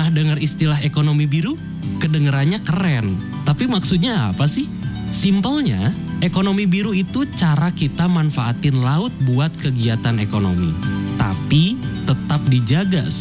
Pernah dengar istilah ekonomi biru? Kedengerannya keren, tapi maksudnya apa sih? Simpelnya, ekonomi biru itu cara kita manfaatin laut buat kegiatan ekonomi. Tapi tetap dijaga